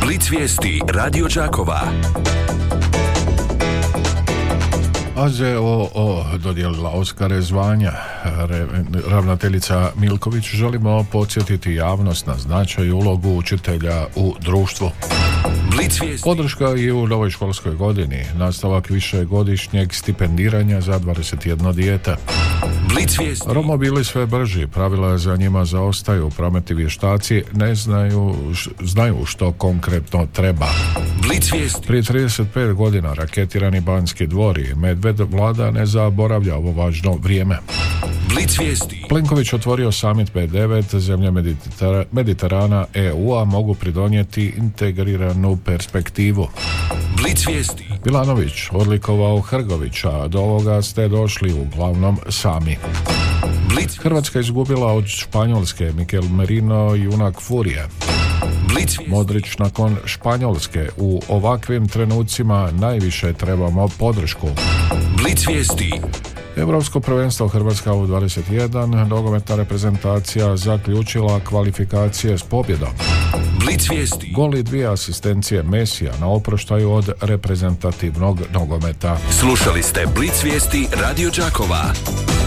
Blic vijesti Radio Đakova. AZOO dodijelila Oskare zvanja. Ravnateljica Milković, želimo podsjetiti javnost na značaj i ulogu učitelja u društvu. Podrška i u novoj školskoj godini, nastavak višegodišnjeg stipendiranja za 21 dijete. Romobili sve brži, pravila za njima zaostaju, prometni vještaci ne znaju što konkretno treba. Prije 35 godina raketirani Banski dvori, Medved vlada ne zaboravlja ovo važno vrijeme. Plenković otvorio summit P9, zemlje Mediterana EU-a mogu pridonijeti integriranu perspektivu. Milanović odlikovao Hrgovića, do ovoga ste došli uglavnom sami. Hrvatska izgubila od Španjolske, Mikel Merino junak furije. Modrić nakon Španjolske, u ovakvim trenucima najviše trebamo podršku. Europsko prvenstvo Hrvatska U21, nogometna reprezentacija zaključila kvalifikacije s pobjedom. Gol i 2 asistencije Mesija na oproštaju od reprezentativnog nogometa. Slušali ste Blic vijesti Radio Đakova.